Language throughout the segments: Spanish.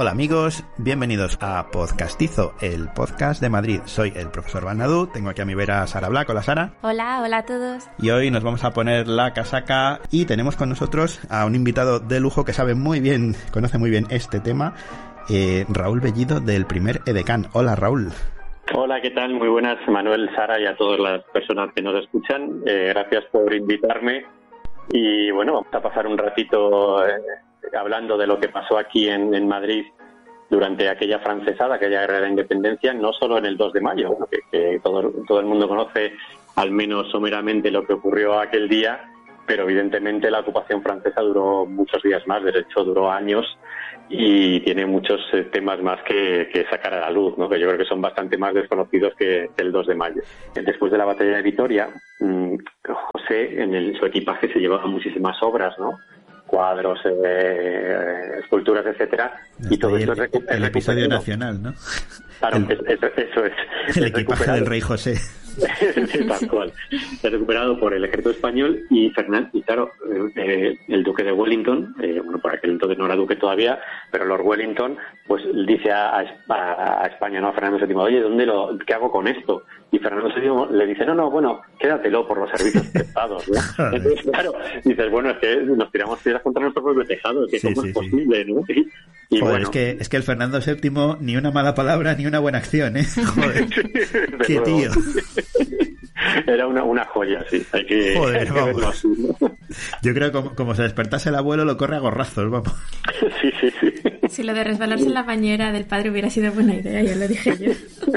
Hola amigos, bienvenidos a Podcastizo, el podcast de Madrid. Soy el profesor Balnadú, tengo aquí a mi vera a Sara Black. Hola Sara. Hola a todos. Y hoy nos vamos a poner la casaca y tenemos con nosotros a un invitado de lujo que sabe muy bien, conoce muy bien este tema, Raúl Bellido del primer EDECAN. Hola Raúl. Hola, ¿qué tal? Muy buenas, Manuel, Sara y a todas las personas que nos escuchan. Gracias por invitarme y bueno, vamos a pasar un ratito hablando de lo que pasó aquí en Madrid durante aquella francesada, aquella guerra de la independencia, no solo en el 2 de mayo, que todo el mundo conoce al menos someramente lo que ocurrió aquel día, pero evidentemente la ocupación francesa duró muchos días más, de hecho duró años y tiene muchos temas más que sacar a la luz, ¿no? Que yo creo que son bastante más desconocidos que el 2 de mayo. Después de la batalla de Vitoria, José en su equipaje se llevaba muchísimas obras, ¿no? Cuadros, esculturas, etcétera, y todo esto el episodio nacional, ¿no? Claro, eso es. El equipaje del rey José. Tal cual. Se ha recuperado por el ejército español y claro, el duque de Wellington, bueno, por aquel entonces no era duque todavía, pero Lord Wellington, pues dice a España, ¿no? A Fernando VII, oye, ¿qué hago con esto? Y Fernando VII le dice, no, bueno, quédatelo por los servicios prestados, ¿no? Entonces, claro, dices, bueno, es que nos tiramos piedras contra nuestro propio tejado, es que cómo es posible, ¿no? Y joder, bueno, es que el Fernando VII ni una mala palabra ni una buena acción, ¿eh? Joder, qué tío. Era una joya, sí. Hay que verlo así, ¿no? Yo creo que como se despertase el abuelo lo corre a gorrazos, vamos. Sí. Si lo de resbalarse en la bañera del padre hubiera sido buena idea, ya lo dije yo.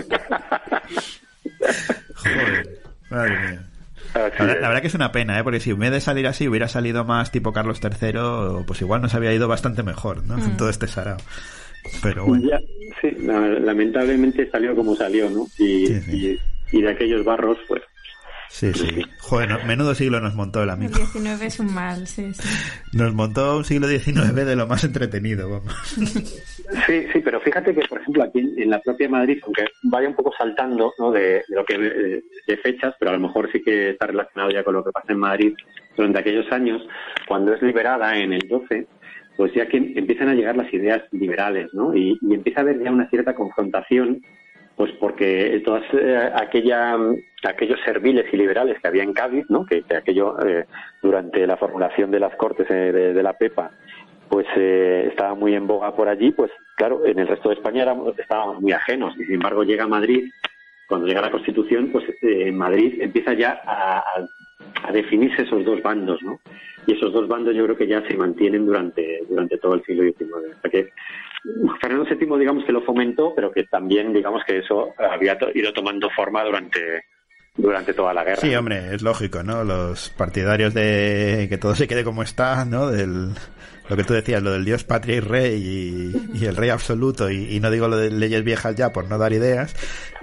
Joder, madre mía. La verdad que es una pena, porque si en vez de salir así hubiera salido más tipo Carlos III, pues igual nos había ido bastante mejor, ¿no? Todo este sarao. Pero bueno. Ya, sí, lamentablemente salió como salió, ¿no? Y de aquellos barros, pues. Sí. Joder, menudo siglo nos montó el amigo. El 19 es un mal, sí. Nos montó un siglo XIX de lo más entretenido, vamos. Sí, pero fíjate que, por ejemplo, aquí en la propia Madrid, aunque vaya un poco saltando, ¿no? de lo que de fechas, pero a lo mejor sí que está relacionado ya con lo que pasa en Madrid durante aquellos años, cuando es liberada en el 12, pues ya que empiezan a llegar las ideas liberales, ¿no? Y empieza a haber ya una cierta confrontación, pues porque todas aquellos serviles y liberales que había en Cádiz, ¿no? Que aquello durante la formulación de las Cortes de la Pepa, pues estaba muy en boga por allí, pues claro, en el resto de España estábamos muy ajenos, y sin embargo llega a Madrid, cuando llega la Constitución, pues en Madrid empieza ya a definirse esos dos bandos, ¿no? Y esos dos bandos yo creo que ya se mantienen durante todo el siglo XIX. O sea que Fernando VII, digamos que lo fomentó, pero que también, digamos que eso había ido tomando forma durante toda la guerra. Sí, hombre, es lógico, ¿no? Los partidarios de que todo se quede como está, ¿no? Lo que tú decías, lo del Dios, patria y rey y el rey absoluto, y no digo lo de leyes viejas ya por no dar ideas,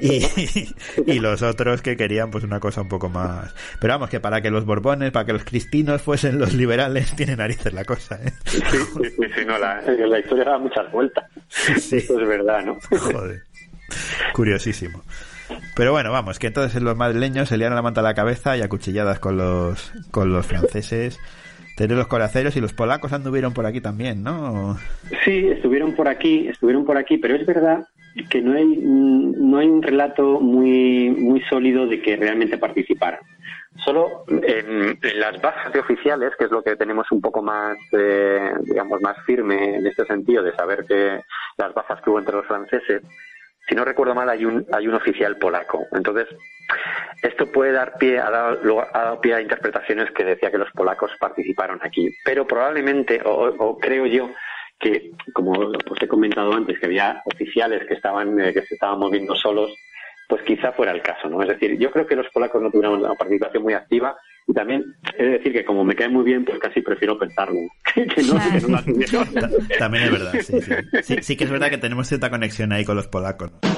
y los otros que querían pues una cosa un poco más. Pero vamos, que para que los Borbones, para que los cristinos fuesen los liberales, tiene narices la cosa, ¿eh? Sí, no, la historia da muchas vueltas. Sí. Eso es verdad, ¿no? Joder, curiosísimo. Pero bueno, vamos, que entonces los madrileños se liaron la manta a la cabeza y a cuchilladas con los franceses. Tenés los coraceros, y los polacos anduvieron por aquí también, ¿no? Sí, estuvieron por aquí, pero es verdad que no hay un relato muy sólido de que realmente participaran. Solo en las bajas de oficiales, que es lo que tenemos un poco más, digamos, más firme en este sentido, de saber que las bajas que hubo entre los franceses, si no recuerdo mal, hay un oficial polaco. Entonces, esto puede ha dado pie a interpretaciones que decía que los polacos participaron aquí. Pero probablemente, o creo yo, que, como os he comentado antes, que había oficiales que se estaban moviendo solos, pues quizá fuera el caso, ¿no? Es decir, yo creo que los polacos no tuvieron una participación muy activa, y también he de decir que como me cae muy bien, pues casi prefiero pensarlo, que no la tuvieron. También es verdad, sí que es verdad que tenemos cierta conexión ahí con los polacos, ¿no?